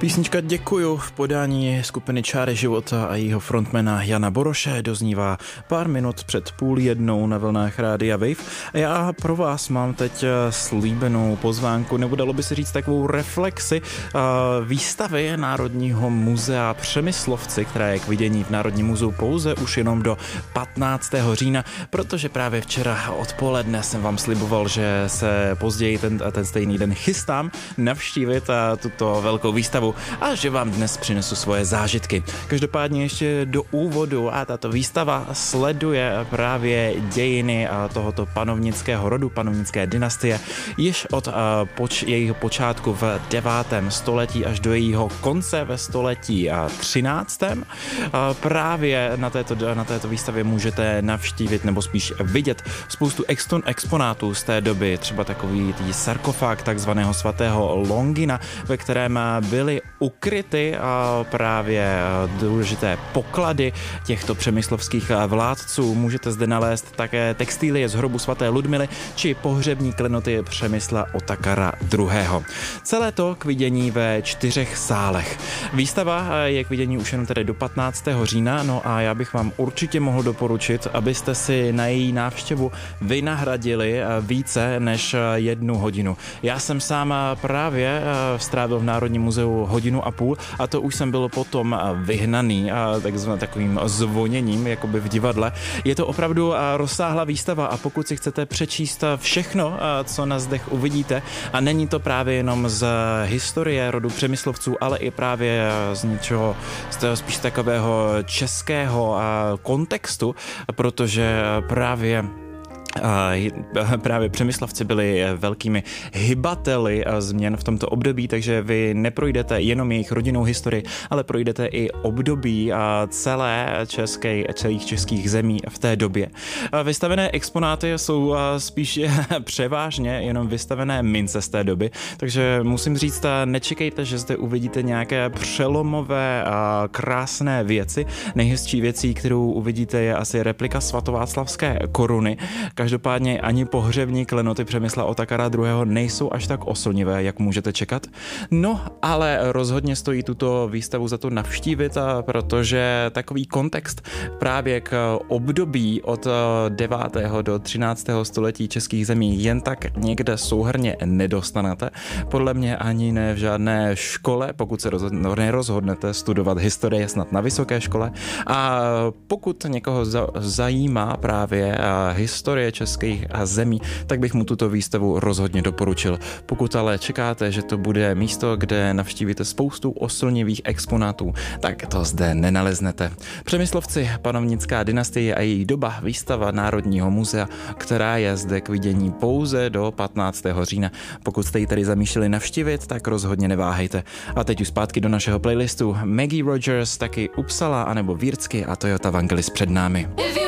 Písnička Děkuju v podání skupiny Čáry života a jejího frontmana Jana Boroše doznívá pár minut před 12:30 na vlnách Rádia Wave. A já pro vás mám teď slíbenou pozvánku, nebo dalo by se říct takovou reflexi výstavy Národního muzea Přemyslovci, která je k vidění v Národním muzeu pouze už jenom do 15. října, protože právě včera odpoledne jsem vám sliboval, že se později ten stejný den chystám navštívit tuto velkou výstavu a že vám dnes přinesu svoje zážitky. Každopádně ještě do úvodu a tato výstava sleduje právě dějiny tohoto panovnického rodu, panovnické dynastie, již od jejího počátku v 9. století až do jejího konce ve století 13. Právě na této výstavě můžete navštívit nebo spíš vidět spoustu exponátů z té doby, třeba takový sarkofág takzvaného svatého Longina, ve kterém byly ukryty právě důležité poklady těchto přemyslovských vládců. Můžete zde nalézt také textilie z hrobu svaté Ludmily či pohřební klenoty Přemysla Otakara II. Celé to k vidění ve 4 sálech. Výstava je k vidění už jenom tedy do 15. října, no a já bych vám určitě mohl doporučit, abyste si na její návštěvu vynahradili více než 1 hodinu. Já jsem sám právě strávil v Národním muzeu 1,5 hodiny a to už jsem byl potom vyhnaný takovým zvoněním, jakoby v divadle. Je to opravdu rozsáhlá výstava a pokud si chcete přečíst všechno, co na zdech uvidíte, a není to právě jenom z historie rodu Přemyslovců, ale i právě z něčeho, z toho spíš takového českého kontextu, protože právě Přemyslovci byli velkými hybateli změn v tomto období, takže vy neprojdete jenom jejich rodinnou historii, ale projdete i období celých českých zemí v té době. Vystavené exponáty jsou spíš převážně jenom vystavené mince z té doby, takže musím říct, nečekejte, že zde uvidíte nějaké přelomové a krásné věci. Nejhezčí věcí, kterou uvidíte, je asi replika svatováclavské koruny. Každopádně ani pohřební klenoty Přemysla Otakara II. Nejsou až tak oslnivé, jak můžete čekat. No, ale rozhodně stojí tuto výstavu za to navštívit, protože takový kontext právě k období od 9. do 13. století českých zemí jen tak někde souhrnně nedostanete. Podle mě ani ne v žádné škole, pokud se nerozhodnete studovat historii snad na vysoké škole. A pokud někoho zajímá právě historie českých zemí, tak bych mu tuto výstavu rozhodně doporučil. Pokud ale čekáte, že to bude místo, kde navštívíte spoustu oslnivých exponátů, tak to zde nenaleznete. Přemyslovci, panovnická dynastie a její doba, výstava Národního muzea, která je zde k vidění pouze do 15. října. Pokud jste ji tady zamýšleli navštívit, tak rozhodně neváhejte. A teď už zpátky do našeho playlistu. Maggie Rogers, taky Uppsala anebo Vírtsky a Toyota Vangelis před námi.